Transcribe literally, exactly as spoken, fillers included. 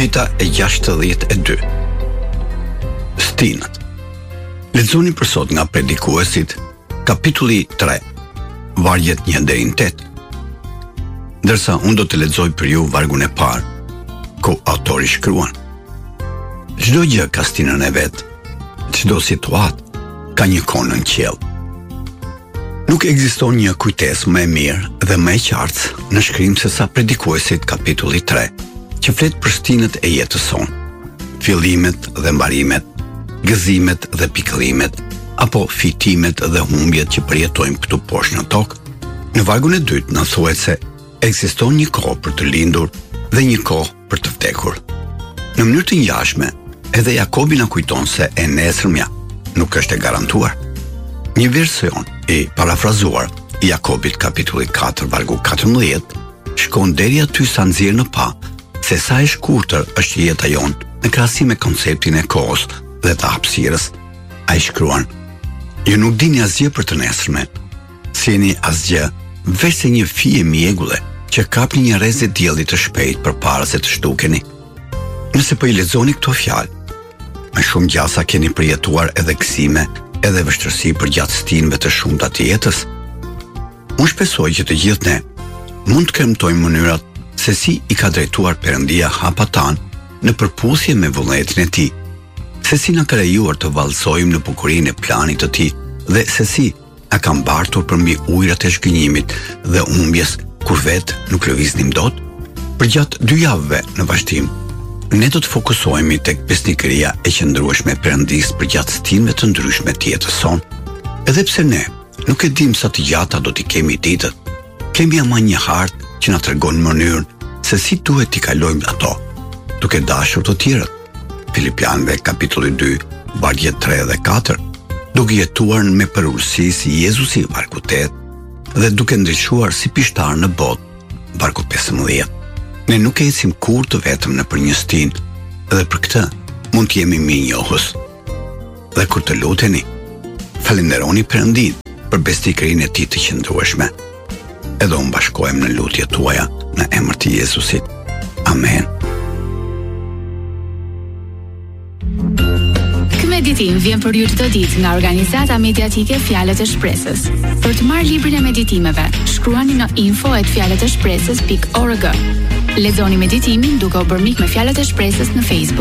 Dita e gjashtëdhjetë e dy. Stinët. Lexoni për sot nga Predikuesit, kapitulli tre, vargjet një deri në tetë. Ndërsa unë do të lexoj për ju vargun e parë, ku autori shkruan: çdo gjë ka stinën e vet, çdo situatë ka një konë në qiell. Nuk ekziston një kujtesë më e mirë dhe më e qartë në shkrim se sa Predikuesit kapitulli tre, që flet për stinët e jetës sonë, fillimet dhe mbarimet, gëzimet dhe pikëllimet, apo fitimet dhe humbjet që përjetojmë këtu poshtë në tokë. Në vargun e dytë na thuhet se ekziston një kohë për të lindur dhe një kohë për të vdekur. Në mënyrë të ngjashme, edhe Jakobi na kujton se e nesërmja nuk është e garantuar. Një version i parafrazuar i Jakobit kapitulli katër vargu katërmbëdhjetë shkon deri aty sa nxjerr në pa se sa e shkurtër është jeta jonë në krahasim me konceptin e kohës dhe të hapësirës. Ai shkruan: ju nuk dini asgjë për të nesërmen, sjeni asgjë veç se një fije mjegulle që kapni një rrezë dielli të shpejt përpara se të shtukeni. Nëse po i lexoni këto fjalë, me shumë gjasa keni përjetuar edhe gëzime, edhe vështirësi për gjatë stinëve të shumta të jetës. Unë shpresoj që të gjithë ne mund të kremtojmë mënyrat se si i ka drejtuar Perëndia hapa tanë në përputhje me vullnetin e tij, se si na ka lejuar të vallësojmë në bukurinë e planit të tij dhe se si na ka mbartur përmbi ujërat e shgënjimit dhe humbjes kur vetë nuk lëviznim dot. Përgjatë dy javëve në vazhdim, ne do të fokusohemi tek besnikëria e qëndrueshme e Perëndisë përgjatë stinëve të ndryshme të jetës sonë. Edhe pse ne nuk e dim sa të gjata do t'i kemi ditët, kemi ama një hartë që na tregon mënyrën se si duhet t'i kalojmë ato, duke dashur të tjerët. Filipianëve kapitulli dy, vargjet tre dhe katër, duke jetuar me përulësi si Jezusi vargu tetë dhe duke ndriçuar si pishtar në botë vargu pesëmbëdhjetë. Ne nuk ecim kur të vetëm në për një stinë dhe për këtë mund të jemi mirënjohës. Dhe kur të luteni, falenderoni Perëndinë për besnikërinë e tij të qëndrueshme. Edhe unë bashkohem në lutjet tuaja në emër të Jezusit. Amen. Ky meditim vjen për ju çdo ditë nga organizata mediatike Fjalët e Shpresës. Për të marrë librin e meditimeve, shkruani në info at fjalët e shpresës pikë org. Lexoni meditimin duke u bërë mik me Fjalët e Shpresës në Facebook.